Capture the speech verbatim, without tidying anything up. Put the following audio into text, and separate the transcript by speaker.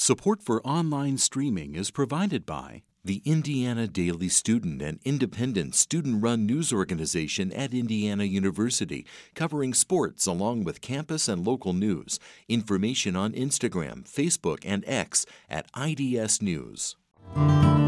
Speaker 1: Support for online streaming is provided by the Indiana Daily Student, an independent student-run news organization at Indiana University, covering sports along with campus and local news. Information on Instagram, Facebook, and X at I D S News.